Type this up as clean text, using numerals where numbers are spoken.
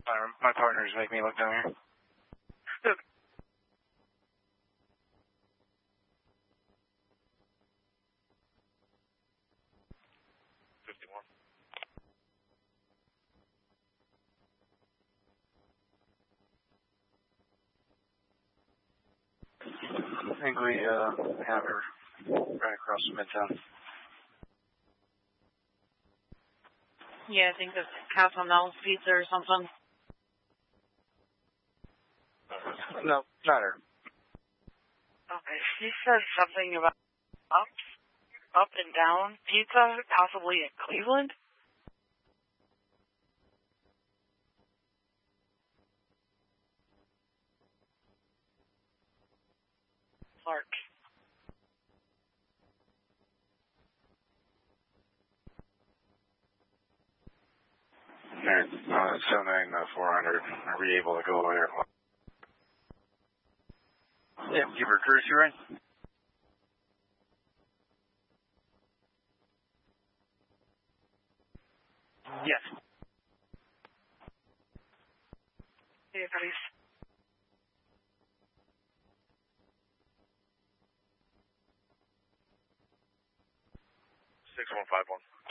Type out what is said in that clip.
My partners make me look down here. I think we have her right across Midtown. Yeah, I think it's Castle Nell's Pizza or something. No, not her. Okay, she said something about up and down pizza, possibly in Cleveland. Clark. There, 79-400. Are we able to go over there? Yeah, give her a courtesy ride. Yes. Yeah, please. 6151.